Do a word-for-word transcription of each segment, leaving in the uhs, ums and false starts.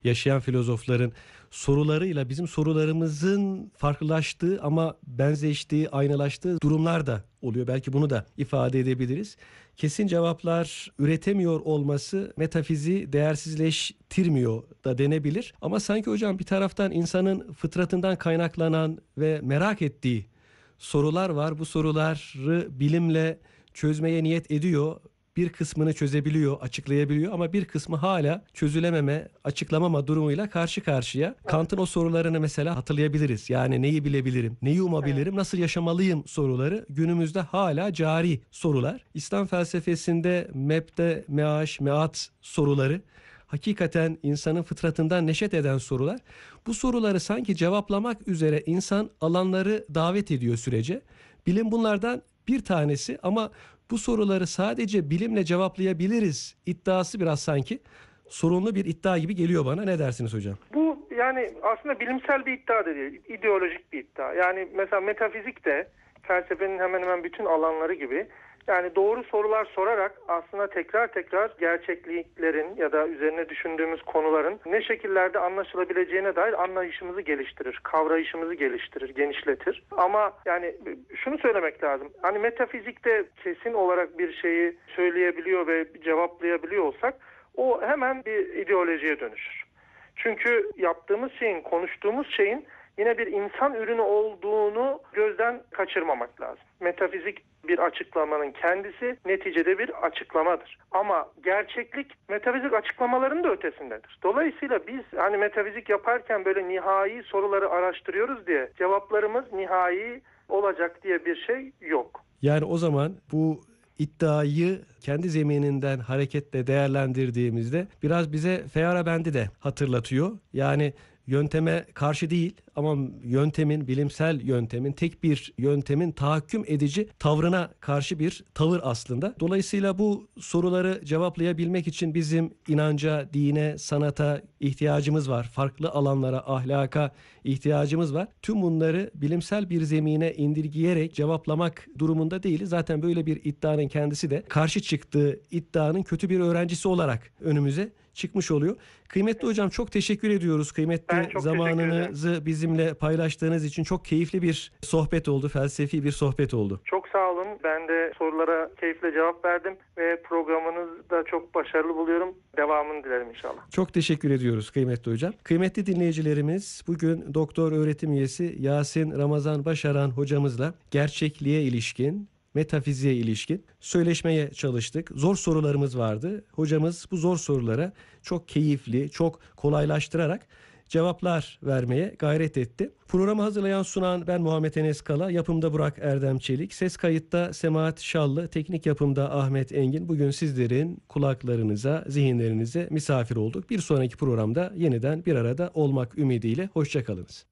yaşayan filozofların sorularıyla bizim sorularımızın farklılaştığı ama benzeştiği, aynalaştığı durumlar da oluyor. Belki bunu da ifade edebiliriz. Kesin cevaplar üretemiyor olması metafiziği değersizleştirmiyor da denebilir. Ama sanki hocam bir taraftan insanın fıtratından kaynaklanan ve merak ettiği sorular var. Bu soruları bilimle çözmeye niyet ediyor. Bir kısmını çözebiliyor, açıklayabiliyor ama bir kısmı hala çözülememe, açıklamama durumuyla karşı karşıya. Kant'ın o sorularını mesela hatırlayabiliriz. Yani neyi bilebilirim, neyi umabilirim, nasıl yaşamalıyım soruları günümüzde hala cari sorular. İslam felsefesinde mebde, meaş, meat soruları hakikaten insanın fıtratından neşet eden sorular. Bu soruları sanki cevaplamak üzere insan alanları davet ediyor sürece. Bilim bunlardan bir tanesi ama bu soruları sadece bilimle cevaplayabiliriz iddiası biraz sanki sorunlu bir iddia gibi geliyor bana. Ne dersiniz hocam? Bu yani aslında bilimsel bir iddia da değil, ideolojik bir iddia. Yani mesela metafizik de felsefenin hemen hemen bütün alanları gibi yani doğru sorular sorarak aslında tekrar tekrar gerçekliklerin ya da üzerine düşündüğümüz konuların ne şekillerde anlaşılabileceğine dair anlayışımızı geliştirir, kavrayışımızı geliştirir, genişletir. Ama yani şunu söylemek lazım. Hani metafizikte kesin olarak bir şeyi söyleyebiliyor ve cevaplayabiliyor olsak o hemen bir ideolojiye dönüşür. Çünkü yaptığımız şeyin, konuştuğumuz şeyin yine bir insan ürünü olduğunu gözden kaçırmamak lazım. Metafizik bir açıklamanın kendisi neticede bir açıklamadır. Ama gerçeklik metafizik açıklamaların da ötesindedir. Dolayısıyla biz hani metafizik yaparken böyle nihai soruları araştırıyoruz diye cevaplarımız nihai olacak diye bir şey yok. Yani o zaman bu iddiayı kendi zemininden hareketle değerlendirdiğimizde biraz bize Feyerabend'i de hatırlatıyor. Yani yönteme karşı değil ama yöntemin, bilimsel yöntemin, tek bir yöntemin tahakküm edici tavrına karşı bir tavır aslında. Dolayısıyla bu soruları cevaplayabilmek için bizim inanca, dine, sanata ihtiyacımız var. Farklı alanlara, ahlaka ihtiyacımız var. Tüm bunları bilimsel bir zemine indirgeyerek cevaplamak durumunda değiliz. Zaten böyle bir iddianın kendisi de karşı çıktığı iddianın kötü bir öğrencisi olarak önümüze çıkmış oluyor. Kıymetli hocam çok teşekkür ediyoruz. Kıymetli zamanınızı bizimle paylaştığınız için çok keyifli bir sohbet oldu. Felsefi bir sohbet oldu. Çok sağ olun. Ben de sorulara keyifle cevap verdim ve programınızı da çok başarılı buluyorum. Devamını dilerim inşallah. Çok teşekkür ediyoruz kıymetli hocam. Kıymetli dinleyicilerimiz, bugün doktor öğretim üyesi Yasin Ramazan Başaran hocamızla gerçekliğe ilişkin, metafiziğe ilişkin söyleşmeye çalıştık. Zor sorularımız vardı. Hocamız bu zor sorulara çok keyifli, çok kolaylaştırarak cevaplar vermeye gayret etti. Programı hazırlayan sunan ben Muhammed Enes Kala, yapımda Burak Erdem Çelik, ses kayıtta Semahat Şallı, teknik yapımda Ahmet Engin. Bugün sizlerin kulaklarınıza, zihinlerinize misafir olduk. Bir sonraki programda yeniden bir arada olmak ümidiyle hoşçakalınız.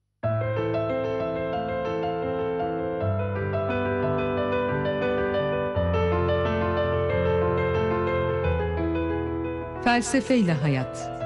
Felsefeyle Hayat.